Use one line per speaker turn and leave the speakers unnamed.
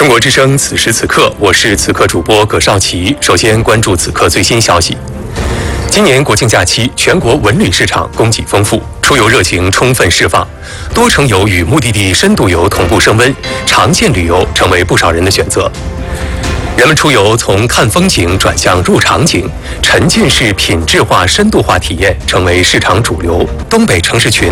中国之声，此时此刻，我是此刻主播葛少奇。首先关注此刻最新消息。今年国庆假期，全国文旅市场供给丰富，出游热情充分释放，多城游与目的地深度游同步升温，长线旅游成为不少人的选择。人们出游从看风景转向入场景，沉浸式品质化、深度化体验成为市场主流。东北城市群